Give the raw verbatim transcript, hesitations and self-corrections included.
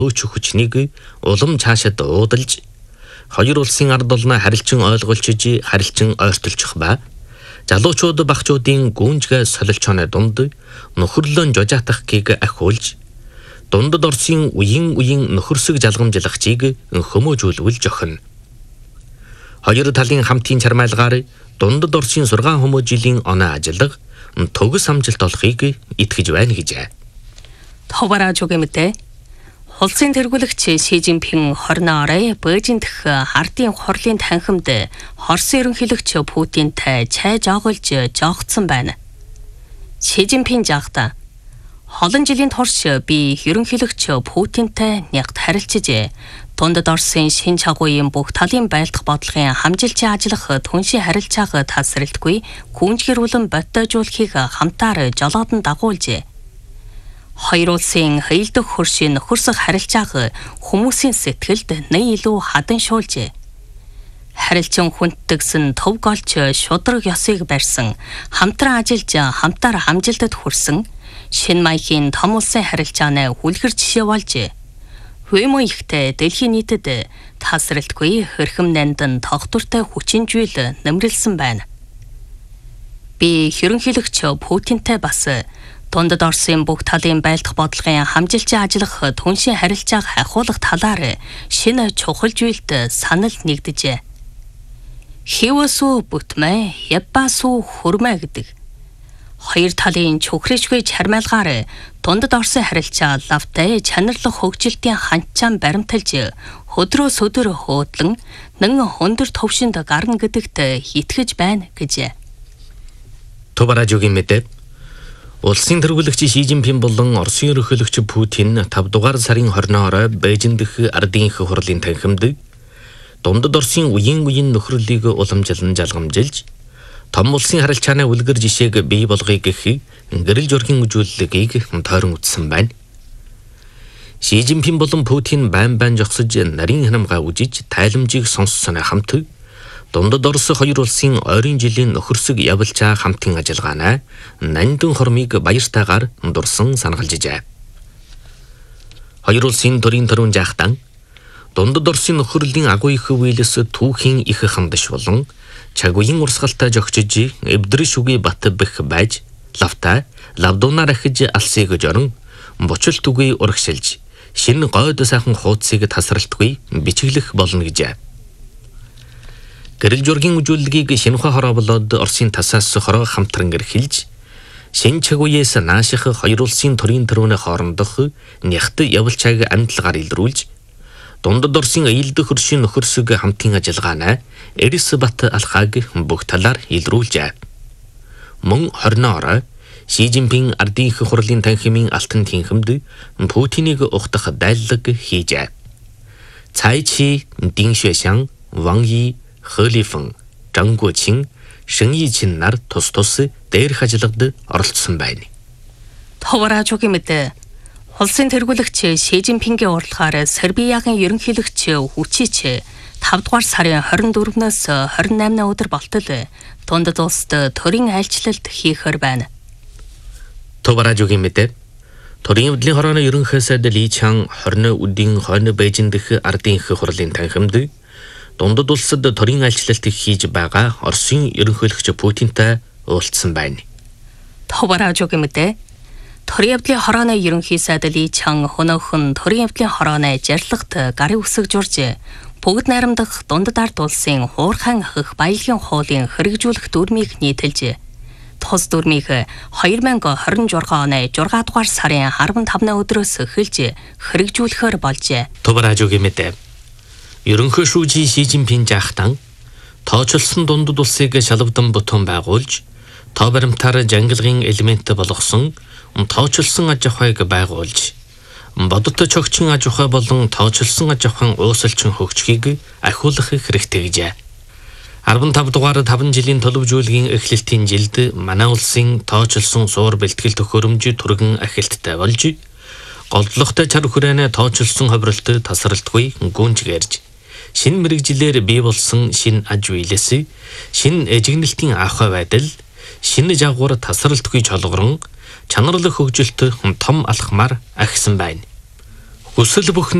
Өч хүчнийг улам цаашид уудалж хоёр улсын ард олноо харилцан ойлгуулж харилцан ойртолчих ба залуучууд багчуудын гүнжгэ солилчооны дунд нөхөрлөн жожаатахыг ахиулж дундад Оросын үеийн үеийн нөхөрсөг жалгамжлагчийг хүмүүжүүлүүлж охино. Хоёр талын хамтын чармайлгаар дундад Оросын сургаан хүмүүжлийн оноо ажиллага төгс амжилт олохыг итгэж байна гэжээ. Товараа жүгэмтэй Улсын тэргүүлэгч Ши Жинпин хорны орой Бээжин дэх ардын хурлын танхимд Орсын ерөнхийлөгч Путинтай чай жоогуулж жоогдсон байна. Ши Жинпин жаахта олон жилийн турш би ерөнхийлөгч Путинтай нягт харилцаж дундад Оросын шин чагууын бүх талын байлдах бодлогын хамжилтын ажиллах түншийн харилцааг тасралтгүй гүнжгэрүүлэн бодтойжуулахыг хамтаар жолоодон дагуулжээ. Хоёр улсын хоёулдох хөршийн нөхөрсөх харилцааг хүмүүсийн сэтгэлд нэн илүү хадан шуулжээ. Харилцан хүндтгсэн төв голч шудраг ёсыг барьсан, хамтран ажиллаж хамтаар амжилтад хүрсэн шинэ маягийн том улсын харилцааны хүлгэр жишээ болжээ. Хүймө ихтэй дэлхийн нийтэд тасралтгүй хэрхэм нандан тогтвортой хүчин зүйл нэмрэлсэн байна. Би ерөнхийлөгч Путинтай бас дундад Оросын бүх талын байлдах бодлогын хамжилтын ажиллах түншийн харилцааг хахиулах талаар шинэ чухал зүйлд санал нэгдэжээ. Хивэсүү бүтмэ, яббасүү хүрмэ гэдэг. Хоёр талын чухришгүй чармайлгаар дундад Оросын харилцаа лавтай чанарлах хөгжилтийн ханчаан баримталж хөдрөөс өдөр хөөдлөн нэн өндөр төвшөнд гарна гэдэгт итгэж байна гэжээ. Товаражугийн мэдээ Улсын тэргүүлэгч Ши Жинпин болон Оросын ерөнхийлөгч Путин тавд дугаар сарын хорны орой Бээжин дэх ардын их хурлын танхимд дундад Оросын үеийн үеийн нөхрөлийг уламжлан жалгамжилж том улсын харилцааны үлгэр жишээг бий болгоё гэх гэрэл жургийн үзүүлэлгийг тойрон үтсэн байна. Ши Жинпин болон Путин байн байн жогсож нарийн ханамгаа үжиж тайламжийг сонссноо хамт дундад Орос хоёр улсын ойрын жилийн нөхөрсөг явуулчаа хамтын ажиллагаанаа нандин хормыг баяртайгаар дурсан санагалжжээ. Хоёр улсын төрийн төрүн жаахтан дундад Оросын нөхөрлөлийн агуу их хөвөлөс түүхийн их хамдаш болон чагуугийн урсгалтай жогчж эвдриш үгүй бат бэх байж лавта лавдуунаар ахиж алсыг жорон бочилт үгүй урагшилж шинэ гойд сайхан хуудсыг тасралтгүй бичиглэх болно гэжээ. Гэрэл жургийн үзүүлэлгийг шинэхэ хороо болоод Оросын тасаас хороо хамтран эрхэлж шин чагууяас нааших хоёр улсын төрийн төрөний хоорондох нягт явуулчааг амтлагаар илрүүлж дундад Оросын ээлдэх хөршийн нөхөрсөг хамтын ажиллагаанаа Эрис бат алхааг бүх талаар илрүүлжээ. Мөн хорны орой Ши Жинпин ардын их хурлын танхимын алтан тэнхимд Путинийг ухтах дайлаг хийжээ. Цай Чи, Дин Xuexiang, Wang Yi, Хөлифэн, Зhang Guoqing, Шэн Yiqin нар тус тус дээрх ажиллагад оролцсон байна. Товараа жүгийн мэдээ Улсын тэргүүлэгч Ши Жинпингийн уралдахаар Сербиягийн ерөнхийлөгч Вучич тавд дугаар сарын хорин дөрвнөөс хорин наймны өдөр болтол дундад улсад төрийн айлчлалт хийхээр байна. Товараа жүгийн мэдээ Төрийн явдлын хорооны ерөнхий сайд Ли Чан хорны үдийн хойно Бээжин дэх ардын их хурлын танхимд дундад улсад төрийн айлчлалт хийж байгаа Оросын ерөнхийлөгч Путинтай уулзсан байна. Товараа жүгийн мэдээ Төрийн явдлын хорооны ерөнхий сайд Ли Чан хөнөөхөн төрийн явдлын хорооны жарлагт гарын үсэг журж бүгд найрамдах дундад ард улсын хуурхайн хөх баялагын хуулийг хэрэгжүүлэх дүрмийг нийтэлж тус дүрмийг хоёр мянга хорин журга оны журга дугаар сарын арван тавны өдрөөс эхэлж хэрэгжүүлэхээр болжээ. Товараа жүгийн мэдээ Ерөнхий шүүжи Ши Жинпин жаахтан тооцолсон дундад улсыг шалавдан бутуун байгуулж тоо баримтаар жангалгын элемент болгосон тооцолсон аж ахуйг байгуулж бодиттой чогчин аж ахуй болон тооцолсон аж ахуйн уусалчин хөгжихийг ахиулах хэрэгтэй гэжээ. арван тав дугаар таван жилийн төлөвжүүлгийн эхлэлтийн жилд манай улсын тооцолсон суур бэлтгэл төхөөрөмж түргэн ахилттай болж голдлогтой чар хүрээний тооцолсон ховролт тасралтгүй гүнжгэрж шинэ мэрэгжилээр бий болсон шинэ аж үйлээс шинэ эжигнэлтийн ахуй байдал шинэ жагвар тасралтгүй чолгорон чанарлах хөгжилт том алхмаар ахисан байна. Хүсэл бүхний